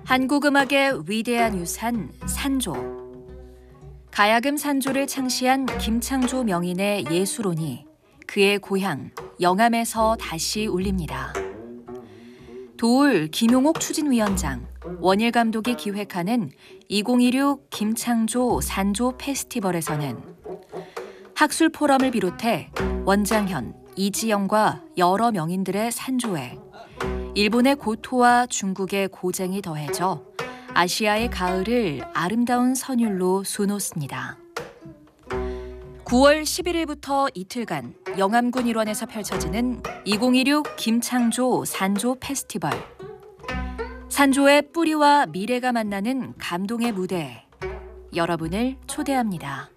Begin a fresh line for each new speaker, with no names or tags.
한국 음악의 위대한 유산 산조. 가야금 산조를 창시한 김창조 명인의 예술혼이 그의 고향 영암에서 다시 울립니다. 도울 김용옥 추진위원장, 원일 감독이 기획하는 2016 김창조 산조 페스티벌에서는 학술 포럼을 비롯해 원장현, 이지영과 여러 명인들의 산조에 일본의 고토와 중국의 고쟁이 더해져 아시아의 가을을 아름다운 선율로 수놓습니다. 9월 11일부터 이틀간 영암군 일원에서 펼쳐지는 2016 김창조 산조 페스티벌. 산조의 뿌리와 미래가 만나는 감동의 무대에 여러분을 초대합니다.